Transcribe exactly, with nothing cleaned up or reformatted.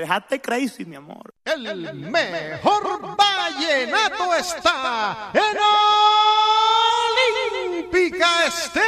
dejaste crazy, mi amor. El mejor vallenato está en Olímpica Estéreo.